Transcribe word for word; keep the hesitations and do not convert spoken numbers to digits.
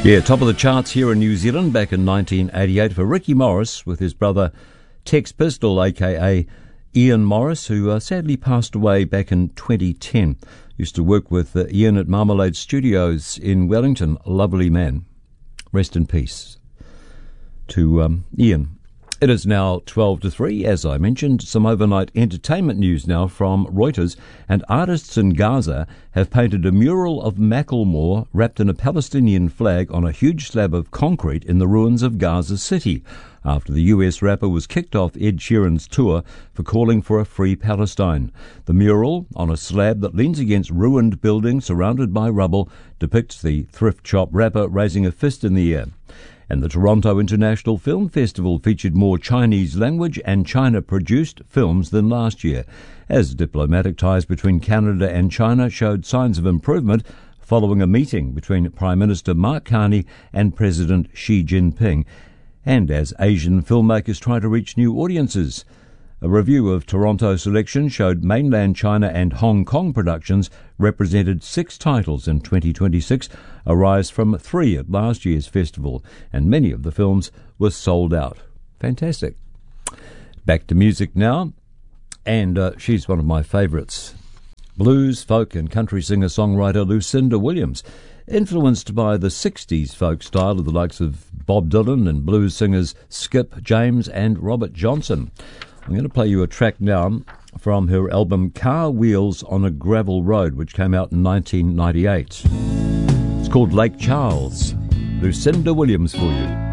Yeah, top of the charts here in New Zealand back in nineteen eighty-eight for Ricky Morris with his brother Tex Pistol, aka Ian Morris, who uh, sadly passed away back in twenty ten. Used to work with uh, Ian at Marmalade Studios in Wellington. Lovely man. Rest in peace to um, Ian. It is now twelve to three, as I mentioned. Some overnight entertainment news now from Reuters. And artists in Gaza have painted a mural of Macklemore wrapped in a Palestinian flag on a huge slab of concrete in the ruins of Gaza City, after the U S rapper was kicked off Ed Sheeran's tour for calling for a free Palestine. The mural, on a slab that leans against ruined buildings surrounded by rubble, depicts the thrift shop rapper raising a fist in the air. And the Toronto International Film Festival featured more Chinese language and China-produced films than last year, as diplomatic ties between Canada and China showed signs of improvement following a meeting between Prime Minister Mark Carney and President Xi Jinping, and as Asian filmmakers try to reach new audiences. A review of Toronto selection showed mainland China and Hong Kong productions represented six titles in twenty twenty-six, a rise from three at last year's festival, and many of the films were sold out. Fantastic. Back to music now, and uh, she's one of my favourites. Blues, folk and country singer-songwriter Lucinda Williams, influenced by the sixties folk style of the likes of Bob Dylan and blues singers Skip James and Robert Johnson. I'm going to play you a track now from her album Car Wheels on a Gravel Road, which came out in nineteen ninety-eight. It's called Lake Charles. Lucinda Williams for you.